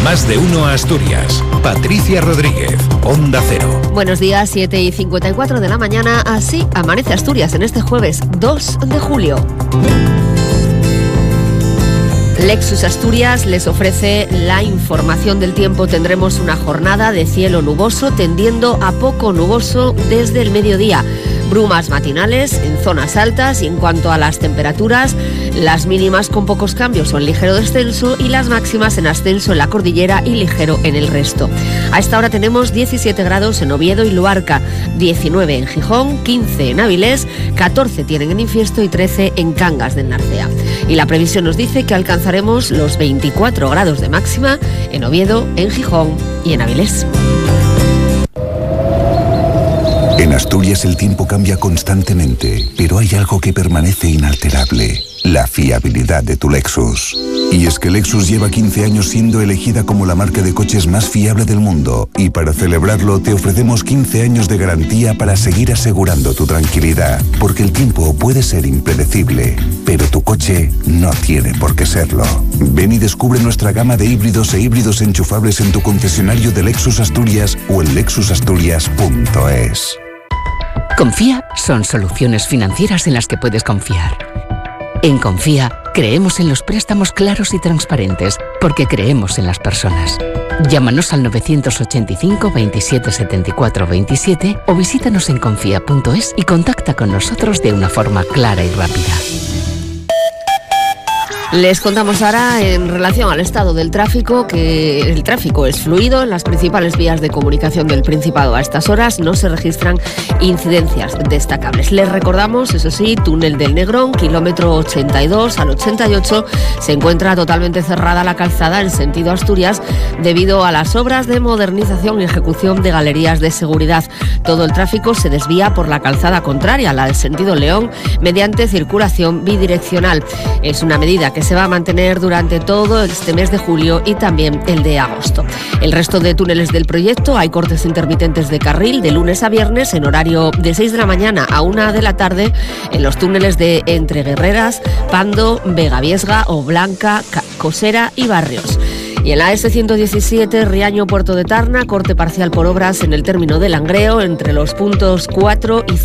Más de uno Asturias. Patricia Rodríguez, Onda Cero. Buenos días, 7:54 de la mañana. Así amanece Asturias en este jueves 2 de julio. Lexus Asturias les ofrece la información del tiempo. Tendremos una jornada de cielo nuboso tendiendo a poco nuboso desde el mediodía. Brumas matinales en zonas altas y en cuanto a las temperaturas, las mínimas con pocos cambios o en ligero descenso y las máximas en ascenso en la cordillera y ligero en el resto. A esta hora tenemos 17 grados en Oviedo y Luarca, 19 en Gijón, 15 en Avilés, 14 tienen en Infiesto y 13 en Cangas del Narcea. Y la previsión nos dice que alcanzaremos los 24 grados de máxima en Oviedo, en Gijón y en Avilés. En Asturias el tiempo cambia constantemente, pero hay algo que permanece inalterable: la fiabilidad de tu Lexus. Y es que Lexus lleva 15 años siendo elegida como la marca de coches más fiable del mundo, y para celebrarlo te ofrecemos 15 años de garantía para seguir asegurando tu tranquilidad, porque el tiempo puede ser impredecible, pero tu coche no tiene por qué serlo. Ven y descubre nuestra gama de híbridos e híbridos enchufables en tu concesionario de Lexus Asturias o en lexusasturias.es. Confía son soluciones financieras en las que puedes confiar. En Confía creemos en los préstamos claros y transparentes porque creemos en las personas. Llámanos al 985 27 74 27 o visítanos en confía.es y contacta con nosotros de una forma clara y rápida. Les contamos ahora en relación al estado del tráfico que el tráfico es fluido en las principales vías de comunicación del Principado. A estas horas no se registran incidencias destacables. Les recordamos, eso sí, túnel del Negrón, kilómetro 82 al 88, se encuentra totalmente cerrada la calzada en sentido Asturias debido a las obras de modernización y ejecución de galerías de seguridad. Todo el tráfico se desvía por la calzada contraria, la del sentido León, mediante circulación bidireccional. Es una medida que se va a mantener durante todo este mes de julio y también el de agosto. El resto de túneles del proyecto hay cortes intermitentes de carril de lunes a viernes en horario de 6 de la mañana a 1 de la tarde en los túneles de Entre Guerreras, Pando, Vegaviesga o Blanca, Cosera y Barrios. Y en la S117, Riaño Puerto de Tarna, corte parcial por obras en el término de Langreo entre los puntos 4 y